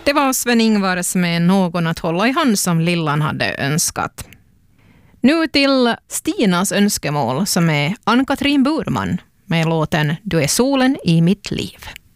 Det var Sven-Ingvars med Någon att hålla i hand som Lillan hade önskat. Nu till Stinas önskemål som är Ann-Katrin Burman med låten Du är solen i mitt liv.